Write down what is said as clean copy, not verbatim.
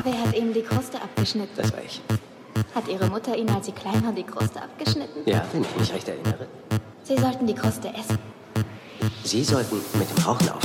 Wer hat ihm die Kruste abgeschnitten? Das war ich. Hat Ihre Mutter Ihnen, als Sie klein waren, die Kruste abgeschnitten? Ja, wenn ich mich recht erinnere. Sie sollten die Kruste essen. Sie sollten mit dem Rauchen aufhören.